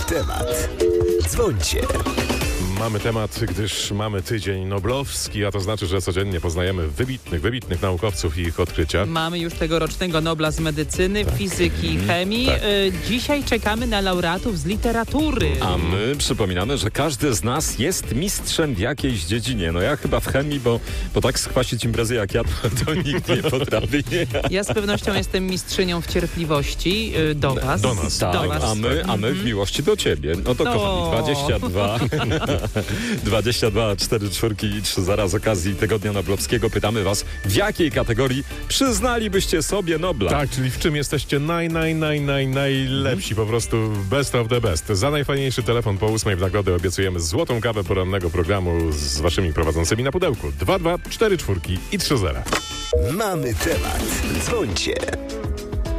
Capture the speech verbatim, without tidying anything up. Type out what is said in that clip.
temat. Dzwońcie. Mamy temat, gdyż mamy tydzień noblowski, a to znaczy, że codziennie poznajemy wybitnych, wybitnych naukowców i ich odkrycia. Mamy już tegorocznego Nobla z medycyny, tak. fizyki i chemii. Tak. Y, dzisiaj czekamy na laureatów z literatury. A my przypominamy, że każdy z nas jest mistrzem w jakiejś dziedzinie. No ja chyba w chemii, bo, bo tak skwasić imprezy jak ja, to, to nikt nie potrafi. Nie? Ja z pewnością jestem mistrzynią w cierpliwości y, do was. Do nas. Tak, do was. a my, a my w miłości do ciebie. No to No. kochani, dwadzieścia dwa, dwadzieścia dwa, cztery czwórki i trzy zera z okazji Tygodnia Noblowskiego pytamy was, w jakiej kategorii przyznalibyście sobie Nobla? Tak, czyli w czym jesteście naj, naj, naj, naj, najlepsi, po prostu best of the best. Za najfajniejszy telefon po ósmej w nagrodę obiecujemy złotą kawę porannego programu z waszymi prowadzącymi na pudełku. dwa dwa, cztery czwórki i trzy zera. Mamy temat. Dzwońcie.